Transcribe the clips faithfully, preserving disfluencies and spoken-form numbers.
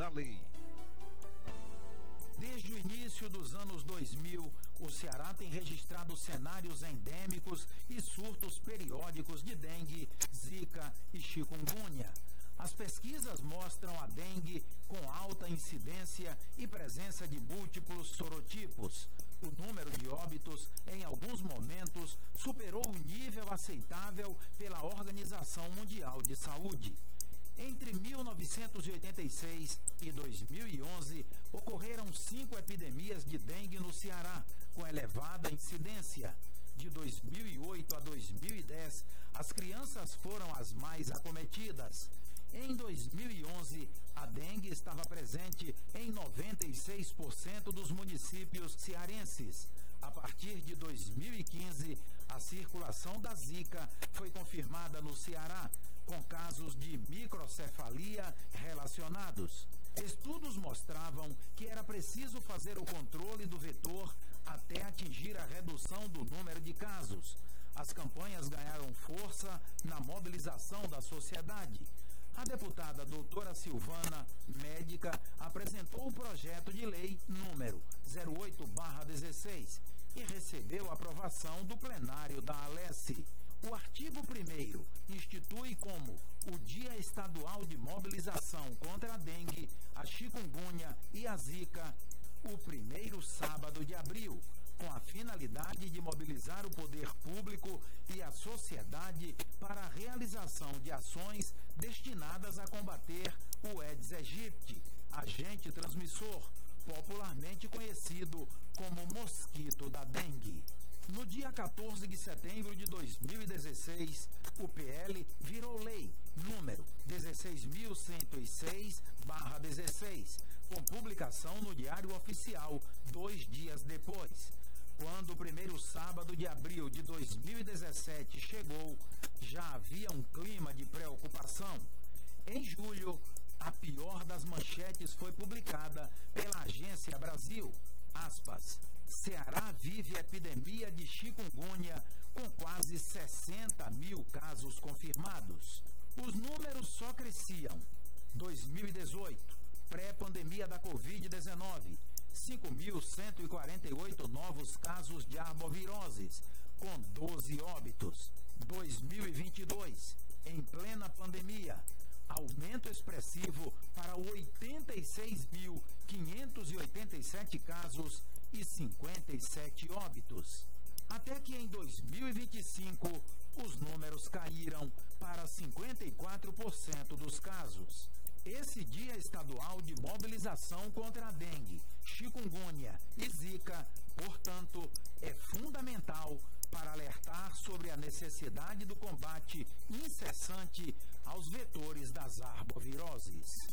da lei. Desde o início dos anos dois mil, o Ceará tem registrado cenários endêmicos e surtos periódicos de dengue, zika e chikungunya. As pesquisas mostram a dengue com alta incidência e presença de múltiplos sorotipos. O número de óbitos, em alguns momentos, superou o nível aceitável pela Organização Mundial de Saúde. Entre mil novecentos e oitenta e seis e dois mil e onze, ocorreram cinco epidemias de dengue no Ceará, com elevada incidência. De dois mil e oito a dois mil e dez, as crianças foram as mais acometidas. Em dois mil e onze, a dengue estava presente em noventa e seis por cento dos municípios cearenses. A partir de dois mil e quinze, a circulação da zika foi confirmada no Ceará, com casos de microcefalia relacionados. Estudos mostravam que era preciso fazer o controle do vetor até atingir a redução do número de casos. As campanhas ganharam força na mobilização da sociedade. A deputada doutora Silvana, médica, apresentou o projeto de lei número zero oito barra dezesseis e recebeu aprovação do plenário da Alesse. O artigo primeiro institui como o Dia Estadual de Mobilização contra a Dengue, a Chikungunya e a Zika, o primeiro sábado de abril, com a finalidade de mobilizar o poder público e a sociedade para a realização de ações destinadas a combater o Aedes aegypti, agente transmissor, popularmente conhecido como mosquito da dengue. No dia quatorze de setembro de dois mil e dezesseis, o P L virou lei número dezesseis mil cento e seis barra dezesseis, com publicação no Diário Oficial dois dias depois. Quando o primeiro sábado de abril de dois mil e dezessete chegou, já havia um clima de preocupação. Em julho, a pior das manchetes foi publicada pela Agência Brasil. Aspas, Ceará vive epidemia de chikungunya com quase sessenta mil casos confirmados. Os números só cresciam. dois mil e dezoito, pré-pandemia da covid dezenove, cinco mil cento e quarenta e oito novos casos de arboviroses, com doze óbitos. dois mil e vinte e dois, em plena pandemia, aumento expressivo para oitenta e seis mil quinhentos e oitenta e sete casos e cinquenta e sete óbitos. Até que em dois mil e vinte e cinco, os números caíram para cinquenta e quatro por cento dos casos. Esse Dia Estadual de Mobilização contra a Dengue, Chikungunya e Zika, portanto, é fundamental para alertar sobre a necessidade do combate incessante aos vetores das arboviroses.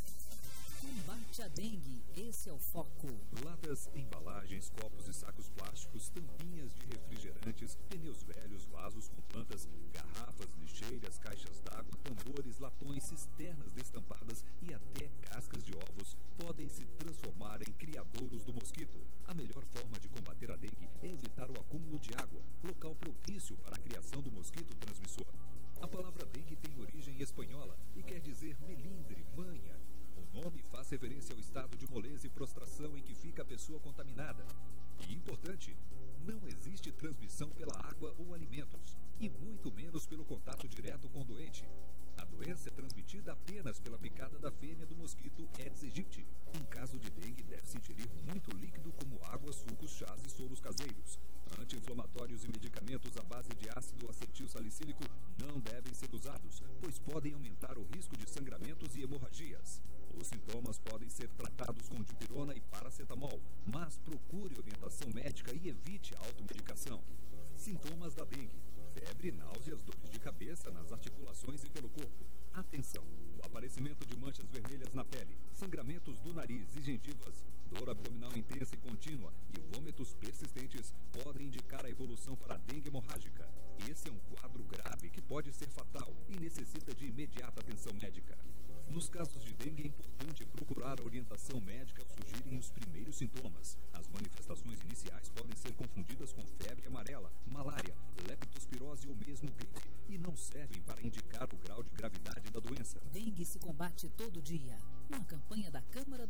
Combate à dengue, esse é o foco. Latas, embalagens, copos e sacos plásticos, tampinhas de refrigerantes, pneus velhos, vasos com plantas, garrafas, lixeiras, caixas d'água, tambores, latões, cisternas destampadas e até cascas de ovos podem se transformar em criadouros do mosquito. A melhor forma de combater a dengue é evitar o acúmulo de água, local propício para a criação do mosquito transmissor. A palavra dengue tem origem espanhola e quer dizer melindre, manha. O nome faz referência ao estado de moleza e prostração em que fica a pessoa contaminada. E importante, não existe transmissão pela água ou alimentos, e muito menos pelo contato direto com o doente. A doença é transmitida apenas pela picada da fêmea do mosquito Aedes aegypti. Em caso de dengue, deve-se ingerir muito líquido como água, sucos, chás e soros caseiros. Anti-inflamatórios e medicamentos à base de ácido acetil salicílico não devem ser usados, pois podem aumentar o risco de sangramentos e hemorragias. Os sintomas podem ser tratados com dipirona e paracetamol, mas procure orientação médica e evite a automedicação. Sintomas da dengue: febre, náuseas, dores de cabeça nas articulações e pelo corpo. Atenção! O aparecimento de manchas vermelhas na pele, sangramentos do nariz e gengivas, dor abdominal intensa e contínua e vômitos persistentes podem indicar a evolução para a dengue hemorrágica. Esse é um quadro grave que pode ser fatal e necessita de imediata atenção médica. Nos casos de dengue, é importante procurar a orientação médica ao surgirem os primeiros sintomas. As manifestações iniciais podem ser confundidas com febre amarela, malária, leptospirose ou mesmo gripe e não servem para indicar o grau de gravidade da doença. Dengue se combate todo dia. Uma campanha da Câmara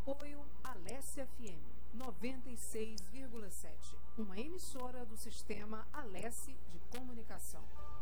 Apoio Alesse F M noventa e seis vírgula sete, uma emissora do sistema Alesse de comunicação.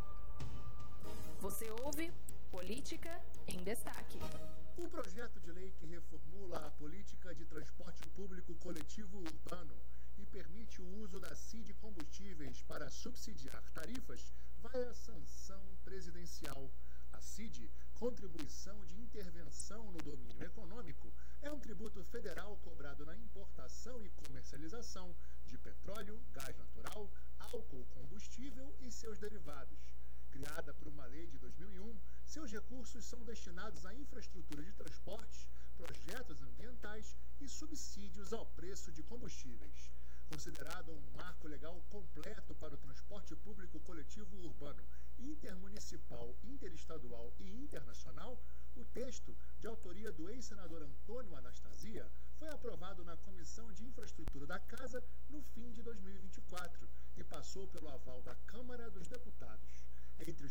Você ouve Política em Destaque. O projeto de lei que reformula a política de transporte público coletivo urbano e permite o uso da C I D Combustíveis para subsidiar tarifas vai à sanção presidencial. A C I D, Contribuição de Intervenção no Domínio Econômico, é um tributo federal cobrado na importação e comercialização de petróleo, gás natural, álcool, combustível e seus derivados. Criada por uma lei de dois mil e um, seus recursos são destinados à infraestrutura de transportes, projetos ambientais e subsídios ao preço de combustíveis. Considerado um marco legal completo para o transporte público coletivo urbano intermunicipal, interestadual e internacional, o texto, de autoria do ex-senador Antônio Anastasia, foi aprovado na Comissão de Infraestrutura da Casa no fim de dois mil e vinte e quatro e passou pelo aval da Câmara dos Deputados. Entre os